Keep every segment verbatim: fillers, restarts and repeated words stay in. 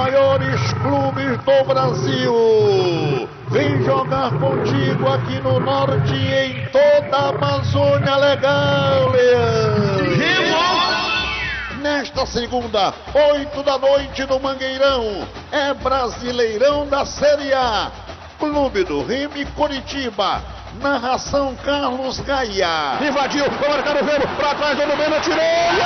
maiores clubes do Brasil. Vem jogar contigo aqui no Norte e em toda a Amazônia Legal, Leão. Nesta segunda, oito da noite no Mangueirão, é Brasileirão da Série A. Clube do Remo e Coritiba. Narração Carlos Gaia. Invadiu, vai marcar o Remo, pra trás do Lumena, tirou e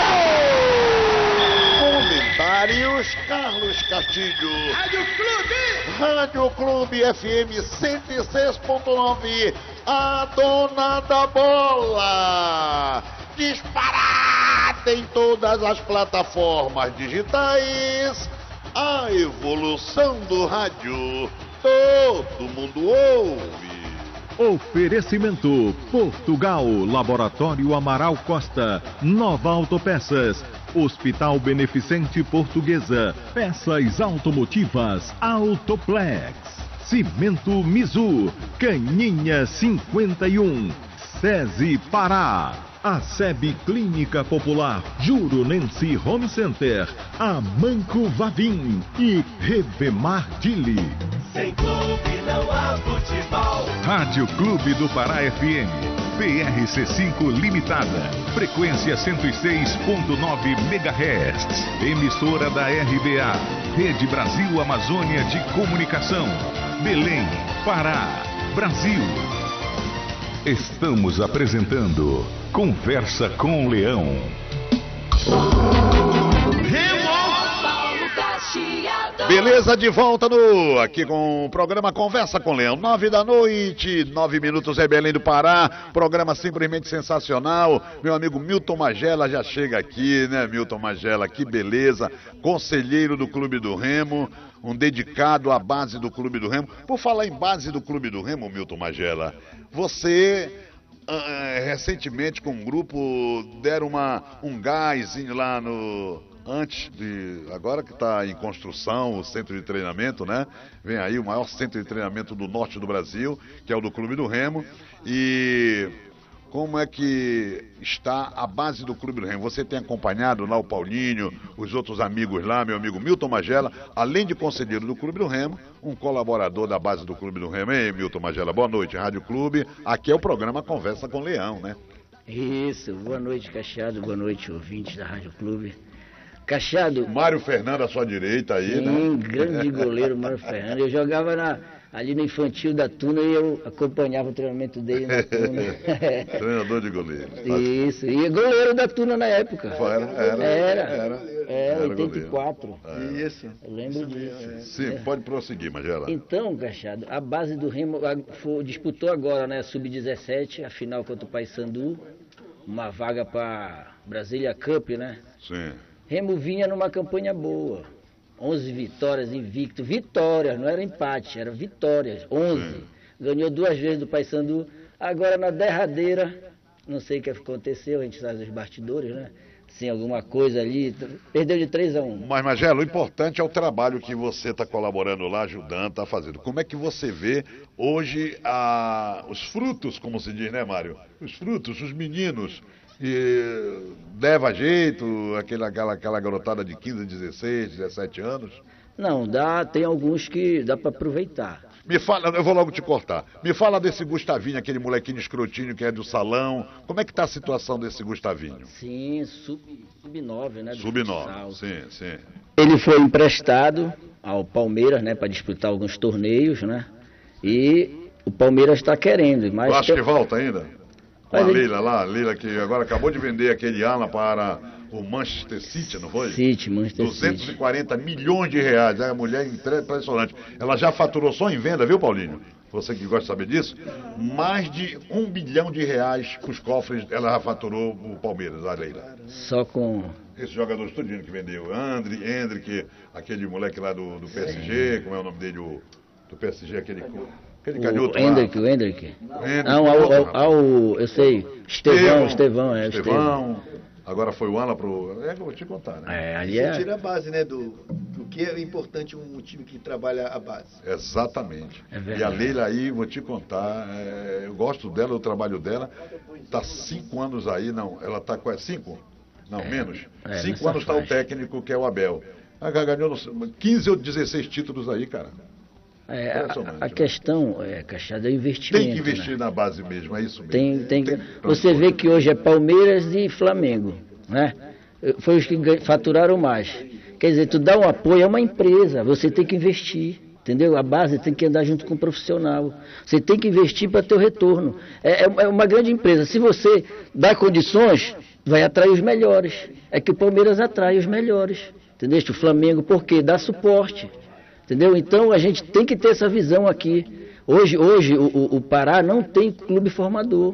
gol! Comentários Carlos Castilho. Rádio Clube. Rádio Clube F M cento e seis ponto nove. A dona da bola. Disparada em todas as plataformas digitais. A evolução do rádio. Todo mundo ouve. Oferecimento Portugal, Laboratório Amaral Costa, Nova Autopeças, Hospital Beneficente Portuguesa, Peças Automotivas Autoplex, Cimento Mizu, Caninha cinquenta e um, SESI Pará, A S E B Clínica Popular, Juronense Home Center, Amanco Vavim e Revemar Dili. Sem clube não há futebol. Rádio Clube do Pará F M, P R C cinco Limitada, frequência cento e seis ponto nove megahertz, emissora da R B A, Rede Brasil Amazônia de Comunicação, Belém, Pará, Brasil. Estamos apresentando Conversa com o Leão. Beleza, de volta no aqui com o programa Conversa com o Leão, nove da noite, nove minutos é Belém do Pará, programa simplesmente sensacional. Meu amigo Milton Magela já chega aqui, né, Milton Magela, que beleza, conselheiro do Clube do Remo, um dedicado à base do Clube do Remo. Por falar em base do Clube do Remo, Milton Magela, você uh, recentemente com um grupo deram uma, um gásinho lá no... Antes de, agora que está em construção o centro de treinamento, né? Vem aí o maior centro de treinamento do norte do Brasil, que é o do Clube do Remo. E como é que está a base do Clube do Remo? Você tem acompanhado lá o Paulinho, os outros amigos lá, meu amigo Milton Magela, além de conselheiro do Clube do Remo, um colaborador da base do Clube do Remo. Ei, Milton Magela, boa noite, Rádio Clube. Aqui é o programa Conversa com o Leão, né? Isso, boa noite, Cacheado, boa noite, ouvintes da Rádio Clube. Cacheado. Mário Fernando à sua direita aí, sim, né? Sim, grande goleiro Mário Fernando. Eu jogava na, ali no infantil da Tuna e eu acompanhava o treinamento dele na Tuna. Treinador de goleiro. Isso, e goleiro da Tuna na época. Era, era. Era, era, era oitenta e quatro. É. Isso. Eu lembro disso. Sim, é. Pode prosseguir, Magela. Então, Cacheado, a base do Remo foi, disputou agora, né, sub dezessete, a final contra o Paysandu, uma vaga para Brasília Cup, né? Sim. Remo vinha numa campanha boa, onze vitórias invicto, vitórias, não era empate, era vitórias, onze. Sim. Ganhou duas vezes do Paysandu, agora na derradeira, não sei o que aconteceu, a gente sabe dos bastidores, né? Sim, alguma coisa ali, perdeu de três a um. Mas, Magela, o importante é o trabalho que você está colaborando lá, ajudando, está fazendo. Como é que você vê hoje a... os frutos, como se diz, né, Mário? Os frutos, os meninos... E leva jeito, aquela, aquela, aquela garotada de quinze, dezesseis, dezessete anos? Não, dá, tem alguns que dá para aproveitar. Me fala, eu vou logo te cortar. Me fala desse Gustavinho, aquele molequinho escrotinho que é do salão. Como é que tá a situação desse Gustavinho? Sim, sub nove, né? sub nove, sim, sim. Ele foi emprestado ao Palmeiras, né, para disputar alguns torneios, né? E o Palmeiras está querendo, mas... Tu acha que volta ainda? Com a ele... Leila lá, a Leila que agora acabou de vender aquele ala para o Manchester City, não foi? City, Manchester duzentos e quarenta City. milhões de reais, é a mulher impressionante. Ela já faturou só em venda, viu, Paulinho? Você que gosta de saber disso, mais de um bilhão de reais com os cofres, ela já faturou o Palmeiras, a Leila. Só com... Esses jogadores tudinho que vendeu, André, Hendrick, aquele moleque lá do, do P S G, Sim. como é o nome dele, o, do P S G, aquele... Aquele o Hendrick, o Hendrick. Hendrick. Não, ao, ao, ao, eu sei, Estevão, Estevão, é, Estevão. Agora foi o Ala pro... É, eu vou te contar, né? É, ali é... Você tira a base, né, do, do que é importante um time que trabalha a base. Exatamente. É e a Leila aí, vou te contar, é, eu gosto dela, o trabalho dela. Tá cinco anos aí, não, ela tá quase cinco? Não, é, menos. É, cinco anos está o técnico, que é o Abel. A ganhou quinze ou dezesseis títulos aí, cara. É, a, a questão, é, Cachada, é investimento. Tem que investir, né, na base mesmo, é isso mesmo. Tem, tem, tem você vê que hoje é Palmeiras e Flamengo, né? Foi os que faturaram mais. Quer dizer, tu dá um apoio a uma empresa, você tem que investir, entendeu? A base tem que andar junto com o profissional. Você tem que investir para ter o retorno. É, é uma grande empresa. Se você dá condições, vai atrair os melhores. É que o Palmeiras atrai os melhores. Entendeu? O Flamengo, por quê? Dá suporte. Entendeu? Então a gente tem que ter essa visão aqui. Hoje, hoje o, o, o Pará não tem clube formador.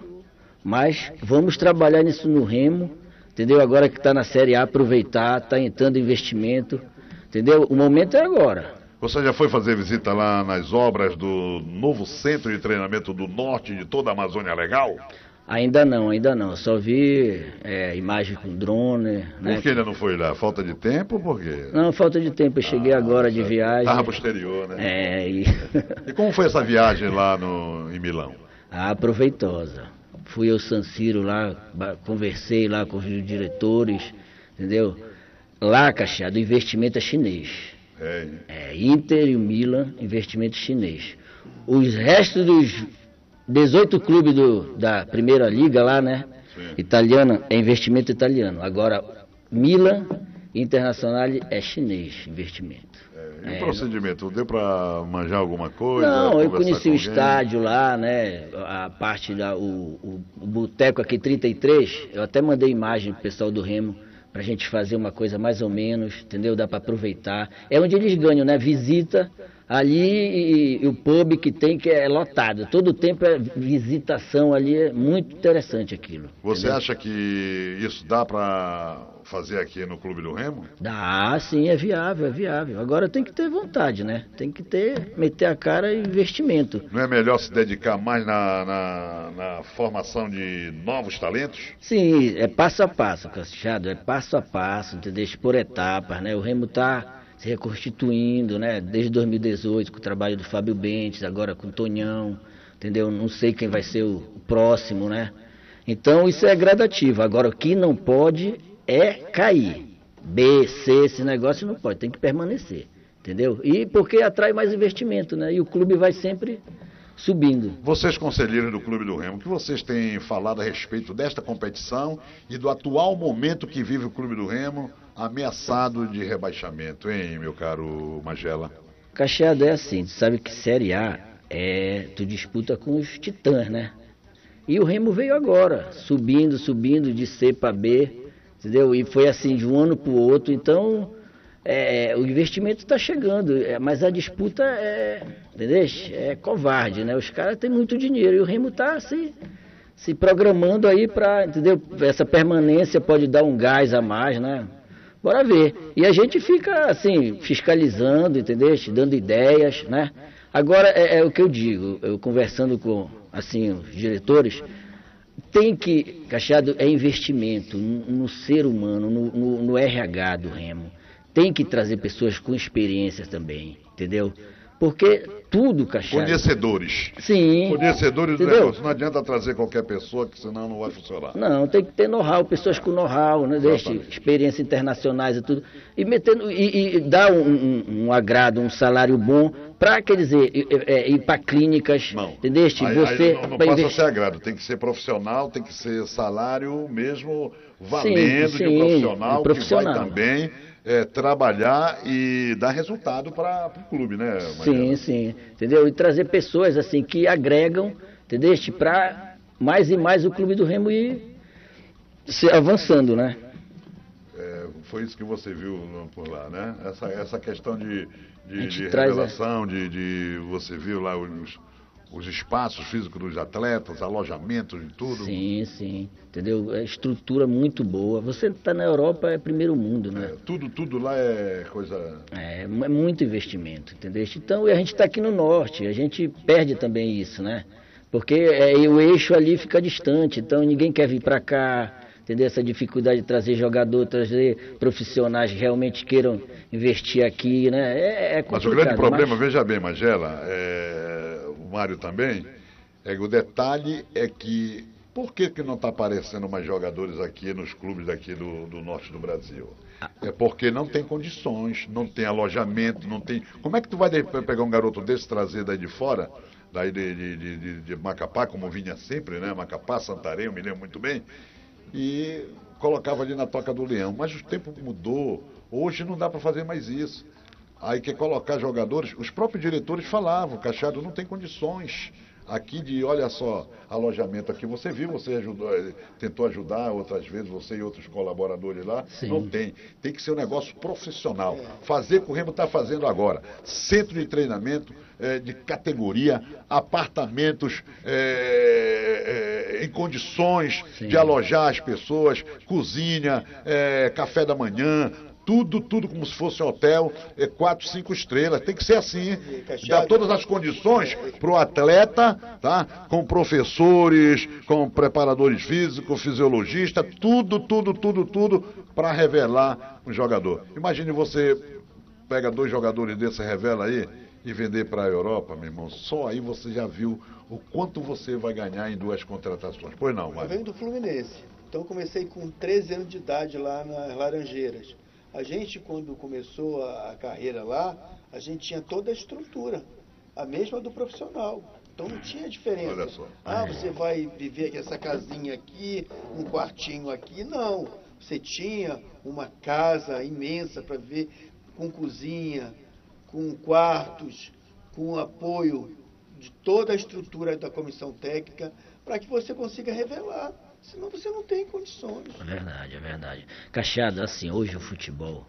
Mas vamos trabalhar nisso no Remo. Entendeu? Agora que está na Série A, aproveitar, está entrando investimento, entendeu? O momento é agora. Você já foi fazer visita lá nas obras do novo centro de treinamento do norte de toda a Amazônia Legal? Ainda não, ainda não. Eu só vi é, imagem com drone. Né? Por que ainda não foi lá? Falta de tempo ou por quê? Não, falta de tempo. Eu cheguei ah, agora de viagem. Estava posterior, né? É. E... e como foi essa viagem lá no, em Milão? Ah, proveitosa. Fui ao San Siro lá, conversei lá com os diretores, entendeu? Lá, Cachado, o investimento é chinês. É. É, Inter e o Milan, investimento chinês. Os restos dos dezoito clubes do, da primeira liga lá, né? Sim. Italiana, é investimento italiano. Agora, Milan, Internacional é chinês, investimento. E o é, procedimento, deu para manjar alguma coisa? Não, eu conheci o estádio lá, né, a parte da, o, o, o boteco aqui trinta e três, eu até mandei imagem pro pessoal do Remo, pra gente fazer uma coisa mais ou menos, entendeu? Dá para aproveitar. É onde eles ganham, né, visita ali e, e o pub que tem que é lotado, todo o tempo é visitação ali, é muito interessante aquilo. Você entendeu? Acha que isso dá para fazer aqui no Clube do Remo? Dá, sim, é viável, é viável. Agora tem que ter vontade, né? Tem que ter, meter a cara em investimento. Não é melhor se dedicar mais na, na, na formação de novos talentos? Sim, é passo a passo, Cachado, é passo a passo, entendeu? Por etapas, né? O Remo tá se reconstituindo, né? Desde dois mil e dezoito, com o trabalho do Fábio Bentes, agora com o Tonhão, entendeu? Não sei quem vai ser o, o próximo, né? Então isso é gradativo. Agora o que não pode é cair. B, C, esse negócio não pode, tem que permanecer, entendeu? E porque atrai mais investimento, né? E o clube vai sempre subindo. Vocês, conselheiros do Clube do Remo, o que vocês têm falado a respeito desta competição e do atual momento que vive o Clube do Remo, ameaçado de rebaixamento, hein, meu caro Magela? Cachado, é assim, tu sabe que Série A é, tu disputa com os titãs, né? E o Remo veio agora, subindo, subindo de C para B, entendeu? E foi assim de um ano para o outro, então é, o investimento está chegando, é, mas a disputa é, entendeu? É covarde, né? Os caras têm muito dinheiro e o Remo está se, se programando aí para, entendeu? Essa permanência pode dar um gás a mais, né? Bora ver. E a gente fica assim, fiscalizando, entendeu? Dando ideias, né? Agora é, é o que eu digo, eu conversando com assim, os diretores, tem que, Cachado, é investimento no, no ser humano, no, no, no R H do Remo. Tem que trazer pessoas com experiência também, entendeu? Porque tudo, Cachado... Conhecedores. Sim. Conhecedores entendeu? do negócio. Não adianta trazer qualquer pessoa, que senão não vai funcionar. Não, tem que ter know-how, pessoas com know-how, né? Deixe, experiência internacionais e tudo. E, metendo, e, e dar um, um, um agrado, um salário bom para, quer dizer, ir, ir para clínicas, não. entendeu? Você, aí não não passa investir... a ser agrado, tem que ser profissional, tem que ser salário mesmo valendo sim, sim, de um profissional, um profissional que vai também... É, trabalhar e dar resultado para o clube, né, Magela? Sim, sim, entendeu? E trazer pessoas assim que agregam, entendeu? Para mais e mais o Clube do Remo ir se avançando, né? É, foi isso que você viu por lá, né? Essa, essa questão de, de, de traz, revelação, é... de, de você viu lá os, os espaços físicos dos atletas, alojamentos e tudo. Sim, sim, entendeu? É estrutura muito boa. Você está na Europa, é primeiro mundo, né? É, tudo, tudo lá é coisa... É, é muito investimento, entendeu? Então, a gente está aqui no norte, a gente perde também isso, né? Porque é, o eixo ali fica distante, então ninguém quer vir para cá, entendeu? Essa dificuldade de trazer jogador, trazer profissionais que realmente queiram investir aqui, né? É, é complicado. Mas o grande problema, mas... veja bem, Magela, é... o Mário também, é que o detalhe é que por que, que não está aparecendo mais jogadores aqui nos clubes daqui do, do norte do Brasil? É porque não tem condições, não tem alojamento, não tem... Como é que tu vai pegar um garoto desse, trazer daí de fora, daí de, de, de, de, de Macapá, como vinha sempre, né? Macapá, Santarém, eu me lembro muito bem, e colocava ali na Toca do Leão. Mas o tempo mudou, hoje não dá para fazer mais isso. Aí quer colocar jogadores, os próprios diretores falavam, Cachado não tem condições aqui de, olha só, alojamento aqui, você viu, você ajudou, tentou ajudar outras vezes, você e outros colaboradores lá, Sim. Não tem, tem que ser um negócio profissional, fazer o que o Remo está fazendo agora, centro de treinamento é, de categoria, apartamentos é, é, em condições Sim. de alojar as pessoas, cozinha, é, café da manhã, Tudo, tudo como se fosse um hotel, é quatro, cinco estrelas. Tem que ser assim. Dá todas as condições para o atleta, tá? Com professores, com preparadores físicos, fisiologista, tudo, tudo, tudo, tudo para revelar um jogador. Imagine você pega dois jogadores desses, revela aí e vender para a Europa, meu irmão. Só aí você já viu o quanto você vai ganhar em duas contratações. Pois não, Mário? Eu venho do Fluminense. Então eu comecei com treze anos de idade lá nas Laranjeiras. A gente, quando começou a carreira lá, a gente tinha toda a estrutura, a mesma do profissional. Então não tinha diferença. Olha só. Ah, você vai viver essa casinha aqui, um quartinho aqui. Não. Você tinha uma casa imensa para ver, com cozinha, com quartos, com apoio de toda a estrutura da comissão técnica, para que você consiga revelar. Senão você não tem condições. É verdade, é verdade. Cachado, assim, hoje o futebol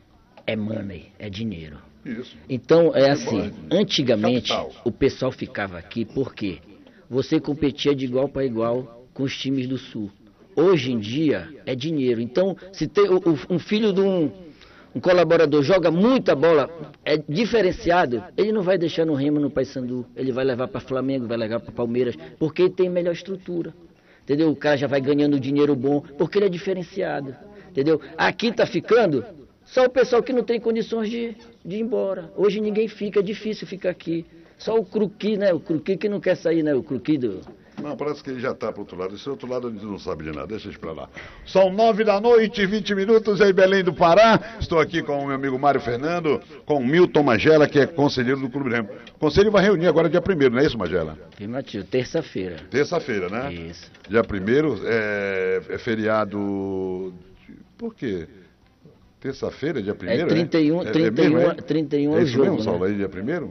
é money, é dinheiro. Isso. Então, é assim, antigamente Capital. o pessoal ficava aqui porque você competia de igual para igual com os times do Sul. Hoje em dia é dinheiro. Então, se tem o- o- um filho de um, um colaborador joga muita bola, é diferenciado, ele não vai deixar no Remo, no Paysandu, ele vai levar para Flamengo, vai levar para Palmeiras, porque ele tem melhor estrutura. Entendeu? O cara já vai ganhando dinheiro bom, porque ele é diferenciado. Entendeu? Aqui tá ficando só o pessoal que não tem condições de, de ir embora. Hoje ninguém fica, é difícil ficar aqui. Só o Cruqui, né? O Cruqui que não quer sair, né? O Cruqui do... Não, parece que ele já está para o outro lado. Esse outro lado a gente não sabe de nada, deixa isso para lá. São nove da noite, vinte minutos em Belém do Pará. Estou aqui com o meu amigo Mário Fernando, com o Milton Magela, que é conselheiro do Clube Remo. O conselho vai reunir agora dia primeiro, não é isso, Magela? Afirmativo, terça-feira. Terça-feira, né? Isso. Dia primeiro é, é feriado... de- Por quê? Terça-feira, dia primeiro? É trinta e um, é, trinta e um, mesmo, é? trinta e um É é o isso jogo, mesmo, Saulo, né? aí dia primeiro?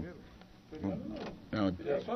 Não,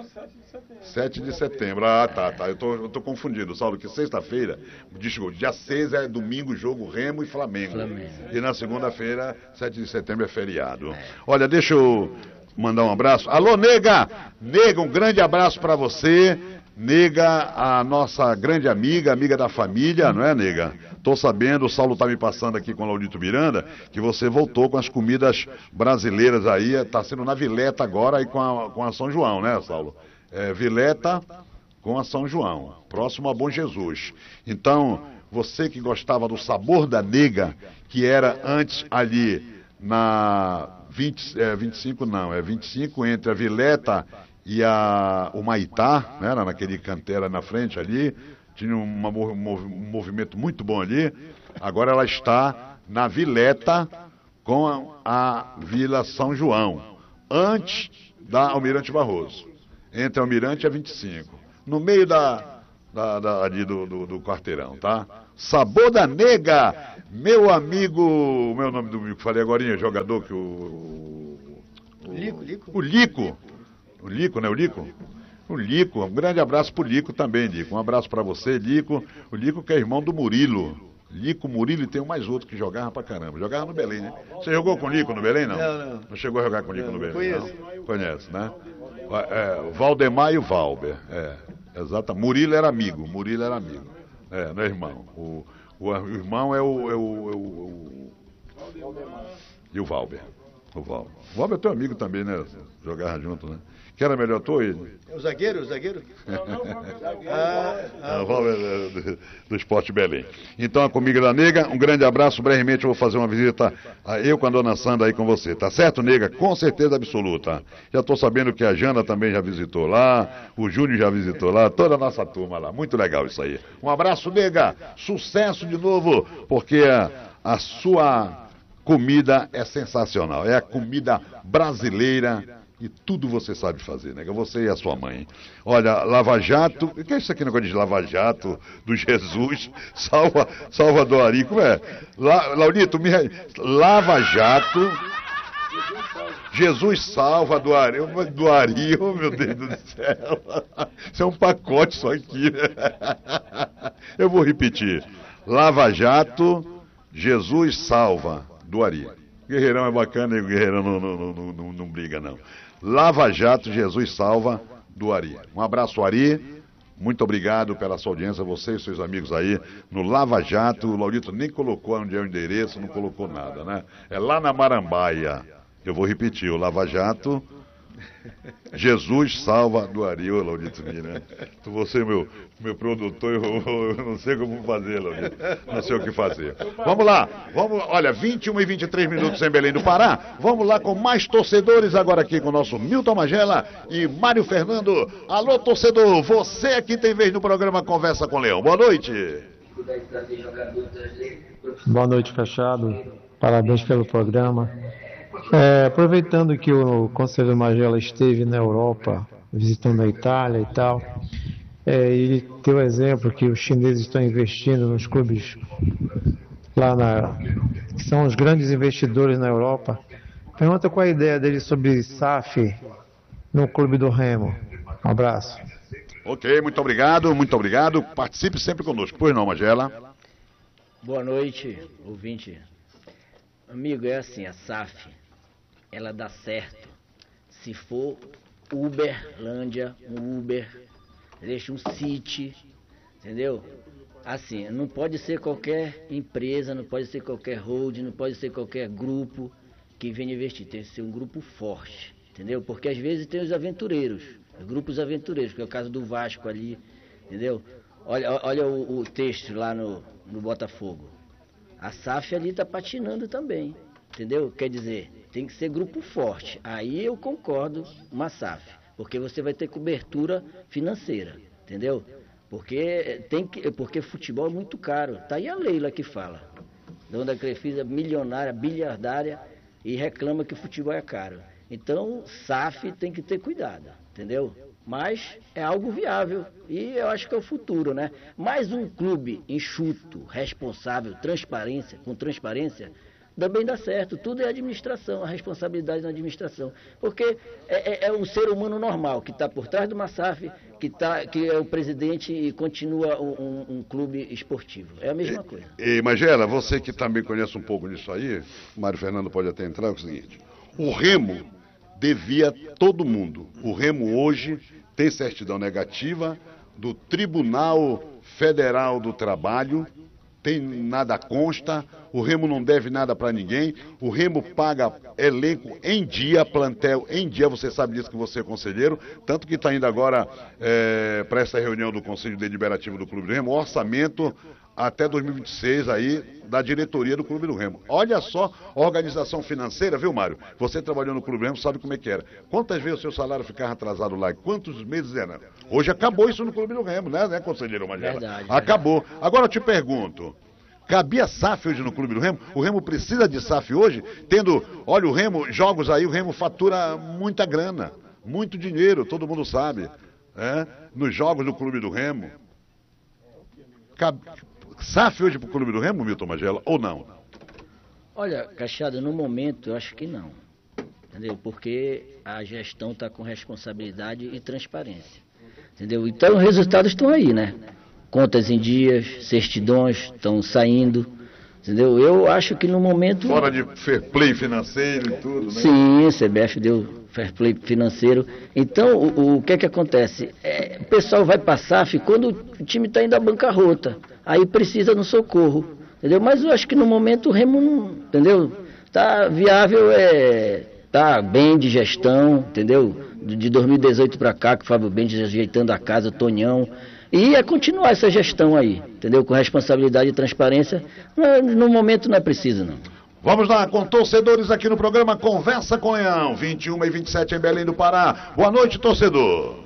sete de setembro. Ah, tá, tá. Eu tô, eu tô confundindo, Saulo, que sexta-feira, desculpa, dia seis é domingo, jogo Remo e Flamengo. Flamengo. E na segunda-feira, sete de setembro, é feriado. Olha, deixa eu mandar um abraço. Alô, Nega! Nega, um grande abraço pra você. Nega, a nossa grande amiga, amiga da família, não é, Nega? Tô sabendo, o Saulo tá me passando aqui com o Laudito Miranda, que você voltou com as comidas brasileiras aí, tá sendo na Vileta agora aí com a, com a São João, né, Saulo? É, Vileta com a São João, próximo a Bom Jesus. Então, você que gostava do sabor da Nega, que era antes ali na vinte, é, vinte e cinco, não, é vinte e cinco entre a Vileta e a, o Maitá, né, era naquele canteira na frente ali, tinha uma, um movimento muito bom ali. Agora ela está na Vileta com a, a Vila São João, antes da Almirante Barroso, entre a Almirante e a vinte e cinco, no meio da, da, da ali do, do, do quarteirão, tá? Sabor da Nega, meu amigo, o meu nome do amigo que falei agora, jogador que o, o Lico, Lico. o Lico, o Lico, né, o Lico? O Lico, um grande abraço pro Lico também, Lico. Um abraço pra você, Lico. O Lico que é irmão do Murilo. Lico, Murilo e tem um mais outro que jogava pra caramba. Jogava no Belém, né? Você jogou com o Lico no Belém, não? Não, não. Não chegou a jogar com o Lico Não, no Belém, conheço. não? Conhece, né? É, o Valdemar e o Valber. É, exato. Murilo era amigo, Murilo era amigo. É, não é irmão. O, o, o irmão é o... É o, é o, o e o Valber. O Valber. O Valber é teu amigo também, né? Jogava junto, né? Que era melhor tu ou ele? O zagueiro, o zagueiro? Ah, Ah, o Valber é do, do Esporte Belém. Então, a Comigo da Nega, um grande abraço. Brevemente eu vou fazer uma visita, a eu com a dona Sandra aí com você. Tá certo, Nega? Com certeza absoluta. Já estou sabendo que a Jana também já visitou lá, o Júnior já visitou lá, toda a nossa turma lá. Muito legal isso aí. Um abraço, Nega. Sucesso de novo, porque a, a sua comida é sensacional. É a comida brasileira e tudo você sabe fazer, né? Você e a sua mãe. Olha, Lava Jato, o que é isso aqui, negócio de Lava Jato, do Jesus, salva, Salvador Ari, como é? La, Laurito, me, Lava Jato, Jesus salva do Ari, do Ari, oh meu Deus do céu, isso é um pacote só aqui, né? Eu vou repetir, Lava Jato, Jesus salva do Ari. Guerreirão é bacana e o Guerreirão não, não, não, não, não briga não. Lava Jato, Jesus salva do Ari. Um abraço, Ari. Muito obrigado pela sua audiência, você e seus amigos aí no Lava Jato. O Laurito nem colocou onde é o endereço, não colocou nada, né? É lá na Marambaia. Eu vou repetir, o Lava Jato, Jesus salva do Ari. Ô, Laurito Mira, você, meu, meu produtor, eu, eu não sei como fazer, Laurito. Não sei o que fazer. Vamos lá, vamos, olha, vinte e um e vinte e três minutos em Belém do Pará. Vamos lá com mais torcedores agora aqui com o nosso Milton Magela e Mário Fernando. Alô, torcedor, você aqui tem vez no programa Conversa com Leão. Boa noite. Boa noite, Cachado. Parabéns pelo programa. É, aproveitando que o Conselheiro Magela esteve na Europa, visitando a Itália e tal, é, ele deu o exemplo que os chineses estão investindo nos clubes lá na... que são os grandes investidores na Europa. Pergunta qual a ideia dele sobre S A F no clube do Remo. Um abraço. Ok, muito obrigado, muito obrigado. Participe sempre conosco. Pois não, Magela? Boa noite, ouvinte. Amigo, é assim, a S A F, ela dá certo se for Uberlândia, um Uber, deixa um City, entendeu? Assim, não pode ser qualquer empresa, não pode ser qualquer holding, não pode ser qualquer grupo que venha investir, tem que ser um grupo forte, entendeu? Porque às vezes tem os aventureiros, os grupos aventureiros, que é o caso do Vasco ali, entendeu? Olha, olha o, o texto lá no, no Botafogo. A S A F ali está patinando também, entendeu? Quer dizer, tem que ser grupo forte. Aí eu concordo uma S A F, porque você vai ter cobertura financeira, entendeu? Porque, tem que, porque futebol é muito caro. Tá aí a Leila que fala, dona Crefisa, milionária, bilhardária, e reclama que o futebol é caro. Então, S A F tem que ter cuidado, entendeu? Mas é algo viável e eu acho que é o futuro, né? Mais um clube enxuto, responsável, transparência, com transparência, também dá certo. Tudo é administração, a responsabilidade na administração. Porque é, é, é um ser humano normal que está por trás de uma S A F, que, tá, que é o presidente e continua um, um, um clube esportivo. É a mesma e, coisa. E, Magela, você que também conhece um pouco disso aí, o Mário Fernando pode até entrar, é o seguinte, o Remo devia todo mundo. O Remo hoje tem certidão negativa do Tribunal Federal do Trabalho, tem nada consta, o Remo não deve nada para ninguém, o Remo paga elenco em dia, plantel em dia, você sabe disso que você é conselheiro, tanto que está indo agora é, para essa reunião do Conselho Deliberativo do Clube do Remo, orçamento até dois mil e vinte e seis aí da diretoria do Clube do Remo. Olha só a organização financeira, viu, Mário? Você trabalhou no Clube do Remo, sabe como é que era. Quantas vezes o seu salário ficava atrasado lá? Quantos meses era? Hoje acabou isso no Clube do Remo, né, né conselheiro Magela? Verdade, acabou. Verdade. Agora eu te pergunto, cabia S A F hoje no Clube do Remo? O Remo precisa de S A F hoje? Tendo, olha o Remo, jogos aí, o Remo fatura muita grana, muito dinheiro, todo mundo sabe. É? Nos jogos do Clube do Remo. Cab... S A F hoje para o Clube do Remo, Milton Magela, ou não? Olha, Cachada, no momento eu acho que não, entendeu? Porque a gestão está com responsabilidade e transparência, entendeu? Então os resultados estão aí, né? Contas em dias, certidões estão saindo, entendeu? Eu acho que no momento... Fora de fair play financeiro e tudo, né? Sim, a C B F deu fair play financeiro. Então, o, o que é que acontece? É, o pessoal vai para a S A F quando o time está indo à bancarrota. Aí precisa no socorro, entendeu? Mas eu acho que no momento o Remo, não, entendeu? Tá viável, é, tá bem de gestão, entendeu? De dois mil e dezoito para cá, que o Fábio Bendes ajeitando a casa, Tonhão. E é continuar essa gestão aí, entendeu? Com responsabilidade e transparência. No, no momento não é preciso, não. Vamos lá, com torcedores aqui no programa Conversa com Leão, vinte e uma e vinte e sete em Belém do Pará. Boa noite, torcedor.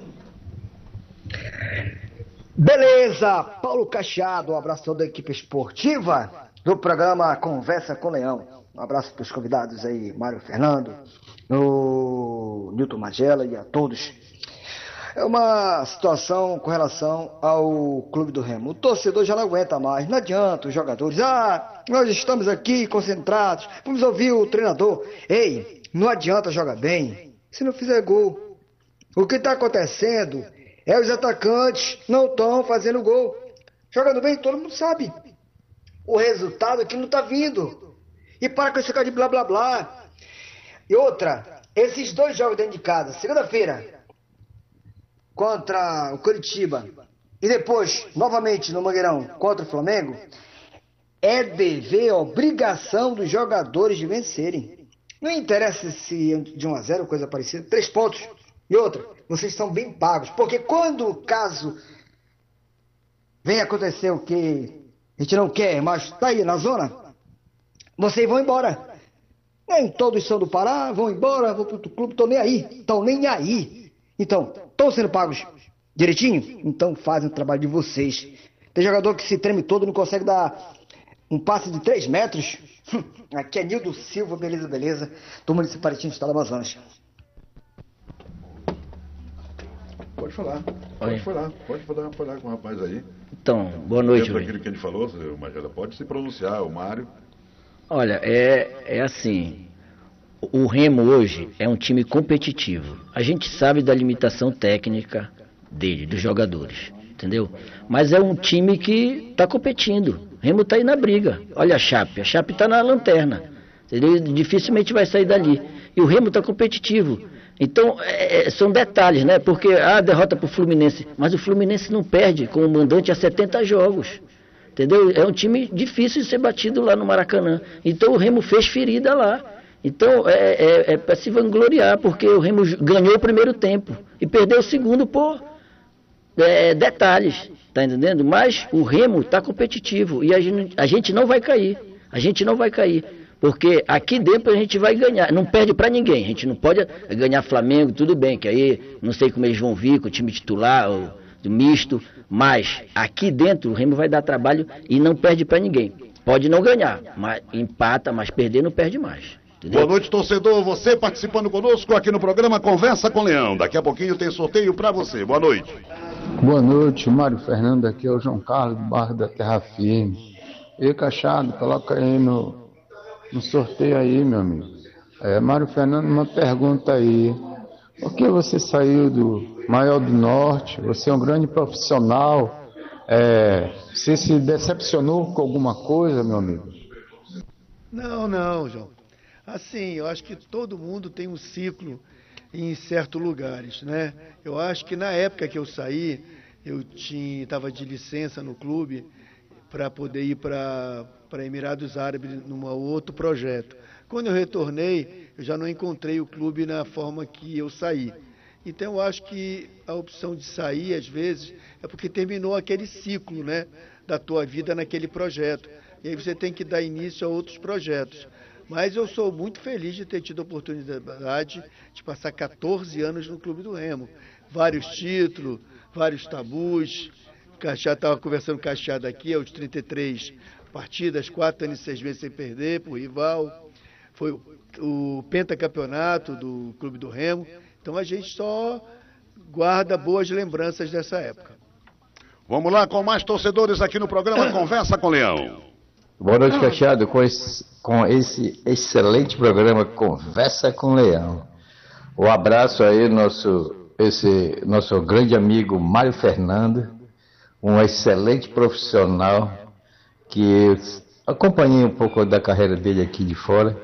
Beleza, Paulo Cachado, um abração da equipe esportiva. do programa Conversa com Leão. Um abraço para os convidados aí, Mário Fernando, o Newton Magela e a todos. É uma situação com relação ao Clube do Remo. O torcedor já não aguenta mais, não adianta os jogadores. Ah, nós estamos aqui concentrados, vamos ouvir o treinador. Ei, não adianta jogar bem se não fizer gol. O que está acontecendo é os atacantes não estão fazendo gol. Jogando bem, todo mundo sabe. O resultado aqui não está vindo. E para com esse cara de blá blá blá. E outra, esses dois jogos dentro de casa, segunda-feira contra o Curitiba e depois, novamente no Mangueirão, contra o Flamengo, é dever, obrigação dos jogadores de vencerem. Não interessa se de um a zero, coisa parecida, três pontos. E outra, vocês estão bem pagos, porque quando o caso vem acontecer o que a gente não quer, mas tá aí na zona, vocês vão embora. Nem todos são do Pará, vão embora, vão pro outro clube, estão nem aí, estão nem aí. Então, estão sendo pagos direitinho? Então fazem o trabalho de vocês. Tem jogador que se treme todo, não consegue dar um passe de três metros. Aqui é Nildo Silva, beleza, beleza, do Municipalitinho do Estado do Amazonas. Pode falar, pode Oi. falar, pode falar, falar com o rapaz aí. Então, boa noite. Dentro daquilo que ele falou, o Magela, pode se pronunciar, o Mário. Olha, é, é assim, o Remo hoje é um time competitivo. A gente sabe da limitação técnica dele, dos jogadores, entendeu? Mas é um time que está competindo. O Remo está aí na briga. Olha a Chape, a Chape está na lanterna, entendeu? Dificilmente vai sair dali. E o Remo está competitivo. Então, é, são detalhes, né? Porque a derrota para o Fluminense, mas o Fluminense não perde com o mandante há setenta jogos, entendeu? É um time difícil de ser batido lá no Maracanã. Então, o Remo fez ferida lá. Então, é, é, é para se vangloriar, porque o Remo ganhou o primeiro tempo e perdeu o segundo por é, detalhes, tá entendendo? Mas o Remo está competitivo e a gente, a gente não vai cair, a gente não vai cair. Porque aqui dentro a gente vai ganhar, não perde para ninguém, a gente não pode ganhar Flamengo, tudo bem, que aí não sei como eles vão vir com o time titular, o, o misto, mas aqui dentro o Remo vai dar trabalho e não perde para ninguém. Pode não ganhar, mas empata, mas perder não perde mais. Entendeu? Boa noite, torcedor, você participando conosco aqui no programa Conversa com Leão. Daqui a pouquinho tem sorteio para você, boa noite. Boa noite, Mário Fernando, aqui é o João Carlos do bairro da Terra Firme. E Cachado, coloca aí no... no sorteio aí, meu amigo. É, Mário Fernando, uma pergunta aí. Por que você saiu do Maior do Norte? Você é um grande profissional. É, você se decepcionou com alguma coisa, meu amigo? Não, não, João. Assim, eu acho que todo mundo tem um ciclo em certos lugares, né? Eu acho que na época que eu saí, eu estava de licença no clube para poder ir para para Emirados Árabes num outro projeto. Quando eu retornei, eu já não encontrei o clube na forma que eu saí. Então eu acho que a opção de sair, às vezes, é porque terminou aquele ciclo, né, da tua vida naquele projeto. E aí você tem que dar início a outros projetos. Mas eu sou muito feliz de ter tido a oportunidade de passar quatorze anos no Clube do Remo. Vários títulos, vários tabus. Cachado estava conversando com o Cachado aqui, aos trinta e três partidas, quatro anos e seis meses sem perder para o rival. Foi o, o pentacampeonato do Clube do Remo. Então a gente só guarda boas lembranças dessa época. Vamos lá com mais torcedores aqui no programa Conversa com Leão. Boa noite, Cachado, com esse, com esse excelente programa Conversa com Leão. Um abraço aí, nosso, esse, nosso grande amigo Mário Fernando, um excelente profissional, que eu acompanhei um pouco da carreira dele aqui de fora.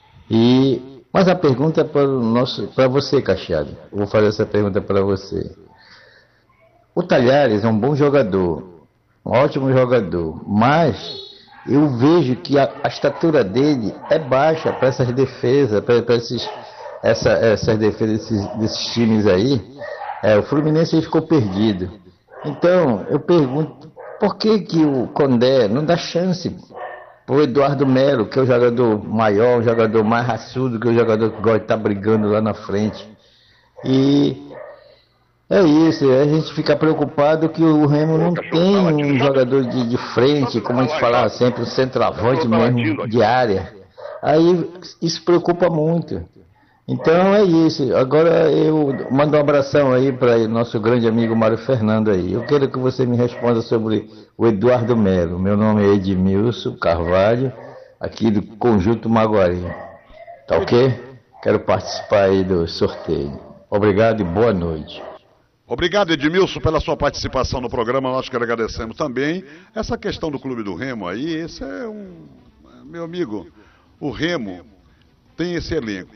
E, mas a pergunta é para, o nosso, para você, Cachado. Eu vou fazer essa pergunta para você. O Talhares é um bom jogador, um ótimo jogador, mas eu vejo que a, a estatura dele é baixa para essas defesas, para esses, essa, essas defesas desses, desses times aí. É, o Fluminense ficou perdido. Então, eu pergunto, por que que o Condé não dá chance para o Eduardo Melo, que é o jogador maior, o jogador mais raçudo, que é o jogador que gosta de estar brigando lá na frente? E É isso, a gente fica preocupado que o Remo não tem um jogador de, de frente, como a gente falava sempre, um centroavante mesmo de área. Aí isso preocupa muito. Então é isso. Agora eu mando um abração aí para nosso grande amigo Mário Fernando aí. Eu quero que você me responda sobre o Eduardo Melo. Meu nome é Edmilson Carvalho, aqui do Conjunto Maguari. Tá ok? Quero participar aí do sorteio. Obrigado e boa noite. Obrigado, Edmilson, pela sua participação no programa. Nós que agradecemos também. Essa questão do Clube do Remo aí, esse é um... Meu amigo, o Remo tem esse elenco.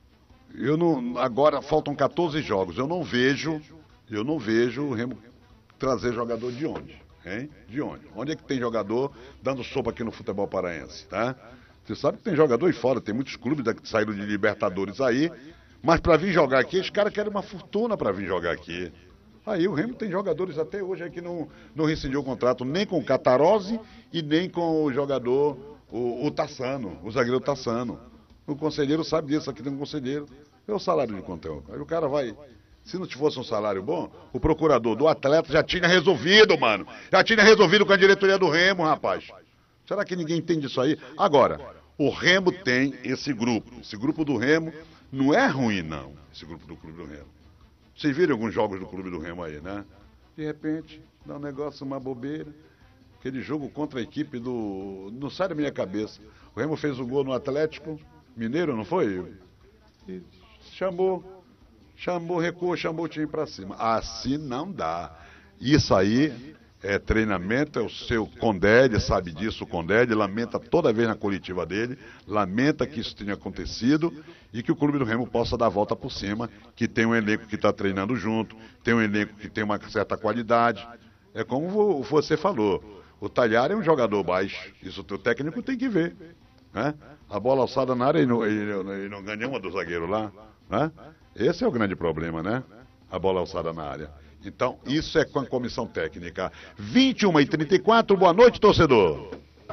Eu não... Agora faltam quatorze jogos. Eu não vejo, eu não vejo o Remo trazer jogador de onde? Hein? De onde? Onde é que tem jogador dando sopa aqui no futebol paraense, tá? Você sabe que tem jogador aí fora, tem muitos clubes que saíram de Libertadores aí. Mas para vir jogar aqui, os caras querem uma fortuna para vir jogar aqui. Aí o Remo tem jogadores até hoje aí que não, não rescindiu o contrato nem com o Catarose e nem com o jogador, o, o Tassano, o zagueiro Tassano. O conselheiro sabe disso, aqui tem um conselheiro. É o salário de quanto é? Aí o cara vai... Se não fosse um salário bom, o procurador do atleta já tinha resolvido, mano. Já tinha resolvido com a diretoria do Remo, rapaz. Será que ninguém entende isso aí? Agora, o Remo tem esse grupo. Esse grupo do Remo... Não é ruim, não, esse grupo do Clube do Remo. Vocês viram alguns jogos do Clube do Remo aí, né? De repente, dá um negócio, uma bobeira. Aquele jogo contra a equipe do... Não sai da minha cabeça. O Remo fez o gol no Atlético Mineiro, não foi? E chamou, chamou, recuou, chamou o time pra cima. Assim não dá. Isso aí... É treinamento, é o seu Condé, ele sabe disso, o Condé, ele lamenta toda vez na coletiva dele, lamenta que isso tenha acontecido e que o Clube do Remo possa dar a volta por cima, que tem um elenco que está treinando junto, tem um elenco que tem uma certa qualidade. É como você falou, o Talhar é um jogador baixo, isso o teu técnico tem que ver, né? A bola alçada na área e não, ele não ganha uma do zagueiro lá, né? Esse é o grande problema, né? A bola alçada na área. Então, isso é com a comissão técnica. vinte e uma e trinta e quatro, boa noite, torcedor.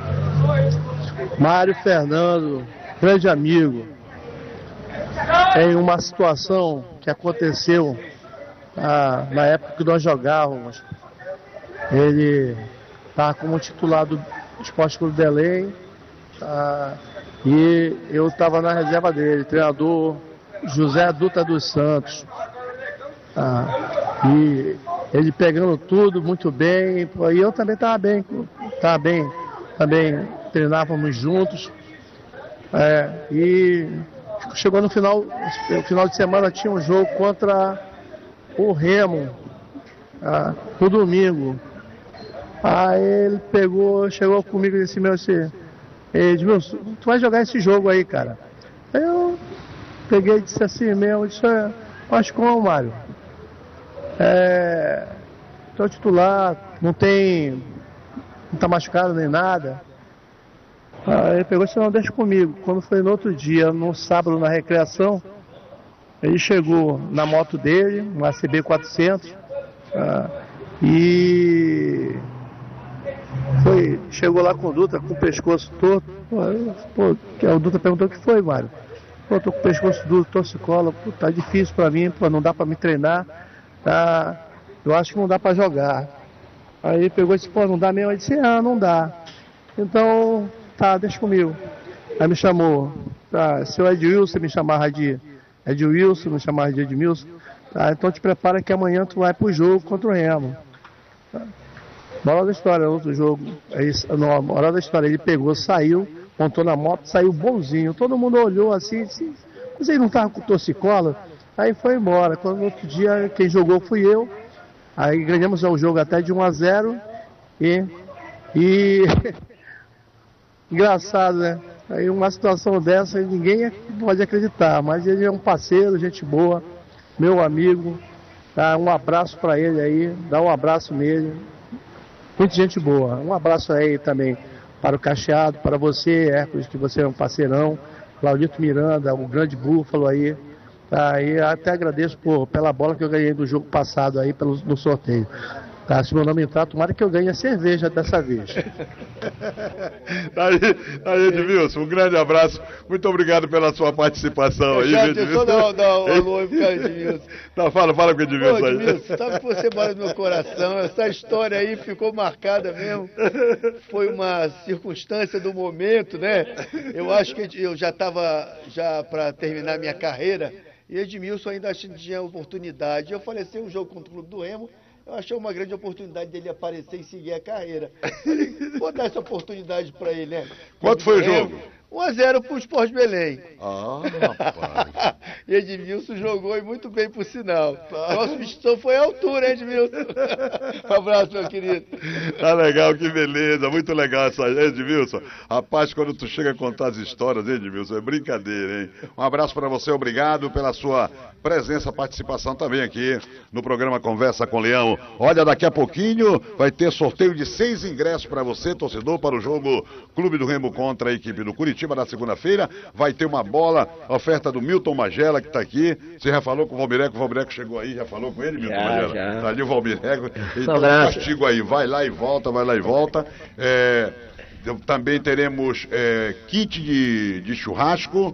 Mário Fernando, grande amigo. Tem uma situação que aconteceu ah, na época que nós jogávamos. Ele estava como titular do Esporte Clube Belém ah, e eu estava na reserva dele, treinador José Dutra dos Santos. Ah, e ele pegando tudo muito bem, e eu também estava bem, estava bem, também treinávamos juntos. É, e chegou no final, no final de semana tinha um jogo contra o Remo, ah, no domingo. Aí ele pegou, chegou comigo e disse, meu, assim, Edmilson, tu vai jogar esse jogo aí, cara. Aí eu peguei e disse assim mesmo, disse, mas como, Mário? É, tô titular, não tem, não tá machucado nem nada. Aí ele pegou e disse, não, deixa comigo. Quando foi no outro dia, no sábado na recreação, ele chegou na moto dele, uma C B quatrocentos, ah, e foi, chegou lá com o Dutra com o pescoço torto. Pô, pô, o Dutra perguntou o que foi, Mário. Pô, tô com o pescoço duro, torcicolo, pô, tá difícil pra mim, pô, não dá pra me treinar. Tá, eu acho que não dá para jogar. Aí ele pegou e disse, pô, não dá mesmo? Ele disse, ah, não dá. Então, tá, deixa comigo. Aí me chamou, tá, seu Edilson, me chamava de Edilson, me chamava de Edmilson. Tá, então te prepara que amanhã tu vai pro jogo contra o Remo. Tá. Moral da história, outro jogo. Aí, não, moral da história, ele pegou, saiu, montou na moto, saiu bonzinho. Todo mundo olhou assim, disse, mas ele não tava com torcicolo? Aí foi embora. Quando no outro dia quem jogou fui eu. Aí ganhamos o jogo até de um a zero. E. e... Engraçado, né? Aí uma situação dessa ninguém pode acreditar. Mas ele é um parceiro, gente boa, meu amigo. Tá? Um abraço para ele aí. Dá um abraço nele. Muita gente boa. Um abraço aí também para o Cacheado, para você, Hércules, que você é um parceirão. Claudito Miranda, o grande búfalo aí. Tá, e até agradeço por, pela bola que eu ganhei do jogo passado aí pelo, no sorteio. Tá, se meu nome entrar, tomara que eu ganhe a cerveja dessa vez. Aí, aí, Edmilson, um grande abraço. Muito obrado pela sua participação aí, Já Edmilson. Deixa eu dar um alô aí pro cara, Edmilson. Tá, fala, fala com o Edmilson aí. Edmilson, sabe que você mora no meu coração. Essa história aí ficou marcada mesmo. Foi uma circunstância do momento, né? Eu acho que eu já estava já para terminar minha carreira e Edmilson ainda tinha oportunidade. Eu falei assim, um jogo contra o Clube do Remo, eu achei uma grande oportunidade dele aparecer e seguir a carreira. Vou dar essa oportunidade para ele, né? Quanto foi o jogo? um a zero para o Sport Belém. Ah, rapaz. E Edmilson jogou e muito bem, por sinal. Nossa substituição foi à altura, hein, Edmilson? Um abraço, meu querido. Tá legal, que beleza. Muito legal essa, Edmilson. Rapaz, quando tu chega a contar as histórias, hein, Edmilson, é brincadeira, hein? Um abraço para você, obrigado pela sua presença, participação também aqui no programa Conversa com Leão. Olha, daqui a pouquinho vai ter sorteio de seis ingressos para você, torcedor, para o jogo Clube do Remo contra a equipe do Curitiba na segunda-feira. Vai ter uma bola, oferta do Milton Magela, que está aqui. Você já falou com o Valmireco? O Valmireco chegou aí, já falou com ele, Milton já, Magela? Já. Tá ali o Valmireco. Então, castigo aí, vai lá e volta, vai lá e volta. É, também teremos é, kit de, de churrasco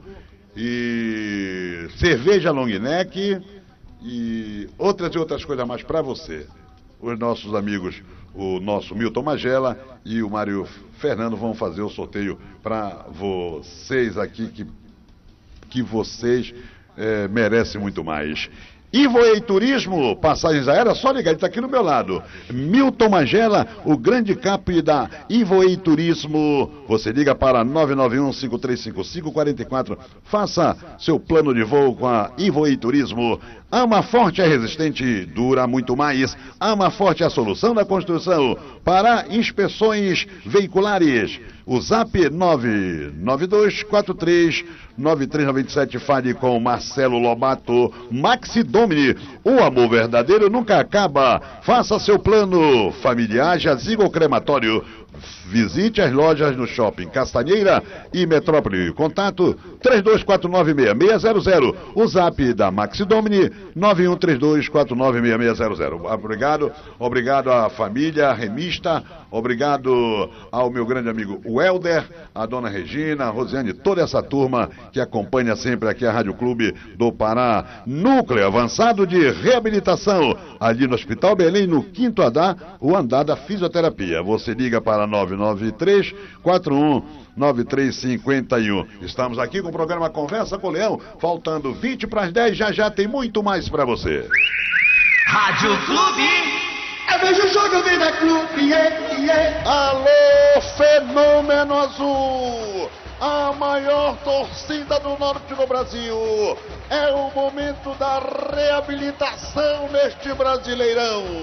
e cerveja long neck e outras e outras coisas mais para você. Os nossos amigos, o nosso Milton Magela e o Mário Fernando vão fazer o sorteio para vocês aqui, que, que vocês é, merecem muito mais. Ivoei Turismo, passagens aéreas, só ligar, ele está aqui no meu lado. Milton Magela, o grande cap da Ivoei Turismo. Você liga para nove nove um, cinco três cinco cinco, quatro quatro. Faça seu plano de voo com a Ivoei Turismo. Ama Forte é resistente, dura muito mais. Ama Forte é a solução da construção para inspeções veiculares. O zap nove nove dois quatro três nove três nove sete, fale com Marcelo Lobato. Maxi Domini, o amor verdadeiro nunca acaba. Faça seu plano familiar, jazigo crematório. Visite as lojas no Shopping Castanheira e Metrópole. Contato três dois quatro nove, seis seis zero zero. O zap da Maxi Domini nove um três dois quatro nove seis seis zero zero. Obrigado, obrigado à família remista, obrigado ao meu grande amigo Welder, a dona Regina, a Rosiane, toda essa turma que acompanha sempre aqui a Rádio Clube do Pará. Núcleo avançado de reabilitação, ali no Hospital Belém, no quinto andar, o andar da fisioterapia. Você liga para nove nove três quatro um nove três cinco um. Estamos aqui com o programa Conversa com o Leão, faltando vinte para as dez, já já tem muito mais para você. Rádio Clube. Eu vejo o jogo, eu vejo a Clube, yeah, yeah. Alô, Fenômeno Azul, a maior torcida do norte do Brasil. É o momento da reabilitação neste Brasileirão.